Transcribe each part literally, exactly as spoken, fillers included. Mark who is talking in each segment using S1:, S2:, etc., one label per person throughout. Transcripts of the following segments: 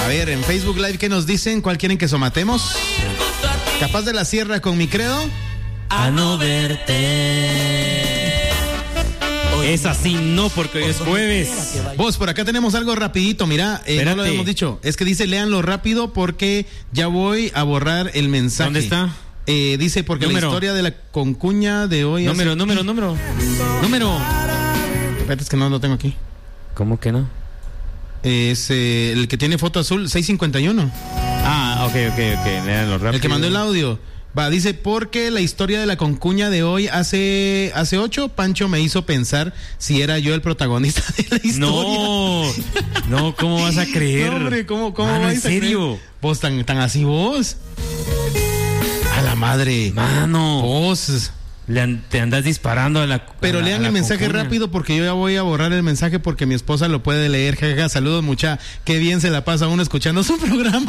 S1: A ver, en Facebook Live, ¿qué nos dicen? ¿Cuál quieren que somatemos? Capaz de la Sierra con Mi Credo.
S2: A no verte. Es así, no, porque hoy es jueves.
S1: Vos, por acá tenemos algo rapidito, mira, eh, no lo habíamos dicho. Es que dice, léanlo rápido porque ya voy a borrar el mensaje.
S2: ¿Dónde está?
S1: Eh, dice, porque número. La historia de la concuña de hoy...
S2: Número,
S1: hace...
S2: número, número. Número.
S1: Espérate, es que no lo tengo aquí.
S2: ¿Cómo que no?
S1: Es eh, el que tiene foto azul, seiscientos cincuenta y uno.
S2: Ah, ok, ok, ok. Léanlo rápido.
S1: El que mandó el audio. Va, dice, porque la historia de la concuña de hoy hace hace ocho, Pancho me hizo pensar si era yo el protagonista de la historia.
S2: No, no, ¿cómo vas a creer?
S1: No, hombre, ¿cómo, cómo
S2: Mano,
S1: vas
S2: ¿en serio?
S1: A creer? Vos tan, tan así vos. A la madre.
S2: Mano.
S1: Vos.
S2: Le an, te andas disparando a la.
S1: Pero
S2: a la,
S1: lean
S2: a
S1: el mensaje
S2: concuña.
S1: rápido porque yo ya voy a borrar el mensaje porque mi esposa lo puede leer. Jajaja, saludos mucha. Qué bien se la pasa uno escuchando su programa.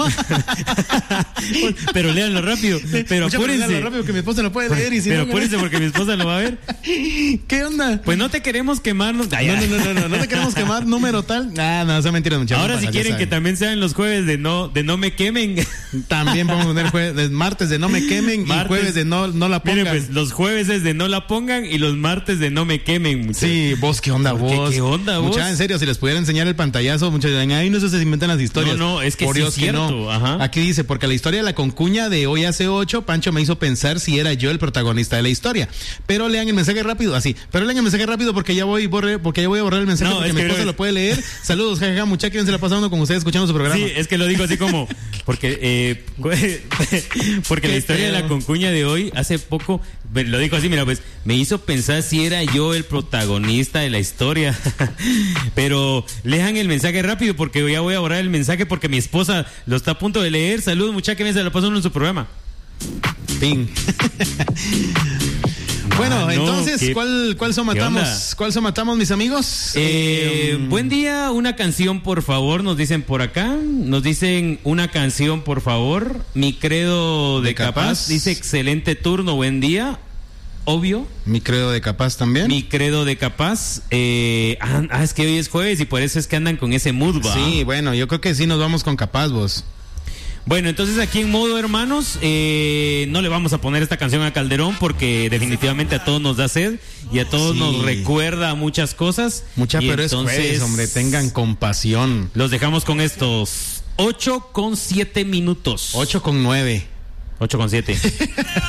S2: Pero léanlo rápido. Pero
S1: mucha,
S2: apúrense.
S1: Léanlo rápido que mi esposa lo puede leer. Y si
S2: pero
S1: no,
S2: apúrense porque mi esposa lo va a ver.
S1: ¿Qué onda?
S2: Pues no te queremos quemar. No,
S1: no, no, no, no, no, no te queremos quemar número tal. Ah, no, son mentiras, muchachos.
S2: Ahora si quieren que también sean los jueves de no de no me quemen.
S1: También vamos a poner jueves, martes de no me quemen martes, y jueves de no, no la pongan.
S2: Miren, pues los jueves es de no la pongan y los martes de no me quemen. Muchachos.
S1: Sí, vos, ¿qué onda vos?
S2: ¿Qué, qué onda vos?
S1: Mucha, en serio, si les pudiera enseñar el pantallazo, muchos dirán, ay, no, eso se inventan las historias.
S2: No, no, es que
S1: Por
S2: sí
S1: Dios
S2: es cierto.
S1: Que no.
S2: Ajá.
S1: Aquí dice, porque la historia de la concuña de hoy hace ocho, Pancho me hizo pensar si era yo el protagonista de la historia. Pero lean el mensaje rápido, así. Pero lean el mensaje rápido porque ya voy, borre, porque ya voy a borrar el mensaje no, porque mi esposa lo puede leer. Saludos, jajaja, mucha que se la pasando con ustedes escuchando su programa.
S2: Sí, es que lo digo así como, porque, eh, porque la historia de la concuña de hoy hace poco, lo digo así, mira, pues, me hizo pensar si era yo el protagonista de la historia. Pero lean el mensaje rápido porque ya voy a borrar el mensaje porque mi esposa lo está a punto de leer. Saludos, muchachos, que me se la pasó en su programa.
S1: Ping. Bueno, ah, no, entonces,
S2: ¿qué,
S1: ¿cuál, cuál somatamos? ¿Cuál somatamos, mis amigos?
S2: Eh, eh, buen día, una canción, por favor, nos dicen por acá. Nos dicen una canción, por favor. Mi credo de, de capaz. capaz. Dice excelente turno, buen día. Obvio.
S1: Mi credo de capaz también.
S2: Mi credo de capaz. Eh, ah, es que hoy es jueves y por eso es que andan con ese mood, ¿va?
S1: Sí, bueno, yo creo que sí nos vamos con capaz, vos.
S2: Bueno, entonces aquí en modo hermanos, eh, no le vamos a poner esta canción a Calderón porque definitivamente a todos nos da sed y a todos sí. nos recuerda muchas cosas.
S1: Mucha, pero
S2: entonces,
S1: es jueves, hombre, tengan compasión.
S2: Los dejamos con estos ocho con siete minutos.
S1: ocho con nueve.
S2: ocho con siete.